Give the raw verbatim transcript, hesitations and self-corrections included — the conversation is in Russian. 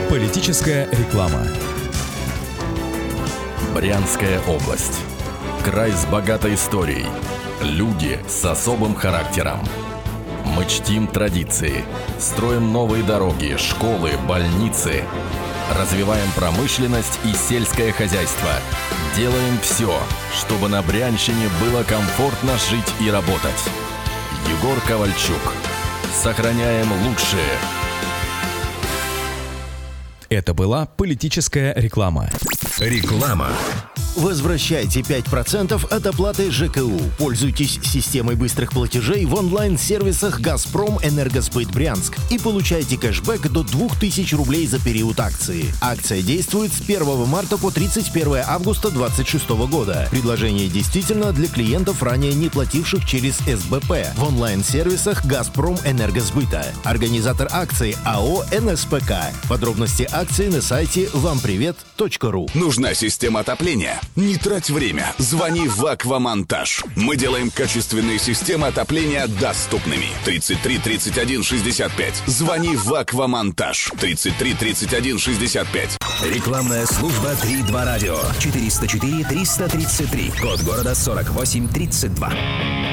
Политическая реклама. Брянская область. Край с богатой историей. Люди с особым характером. Мы чтим традиции, строим новые дороги, школы, больницы. Развиваем промышленность и сельское хозяйство. Делаем все, чтобы на Брянщине было комфортно жить и работать. Егор Ковальчук. Сохраняем лучшее. Это была политическая реклама. Реклама. Возвращайте пять процентов от оплаты ЖКУ. Пользуйтесь системой быстрых платежей в онлайн-сервисах «Газпром Энергосбыт Брянск» и получайте кэшбэк до две тысячи рублей за период акции. Акция действует с первого марта по тридцать первое августа две тысячи двадцать шестого года. Предложение действительно для клиентов, ранее не плативших через эс бэ пэ в онлайн-сервисах «Газпром Энергосбыта». Организатор акции АО эн эс пэ ка. Подробности акции на сайте вам привет точка ру. Нужна система отопления? Не трать время. Звони в Аквамонтаж. Мы делаем качественные системы отопления доступными. тридцать три тридцать один шестьдесят пять. Звони в Аквамонтаж. тридцать три тридцать один шестьдесят пять. Рекламная служба три два радио. четыреста четыре триста тридцать три. Код города сорок восемь тридцать два.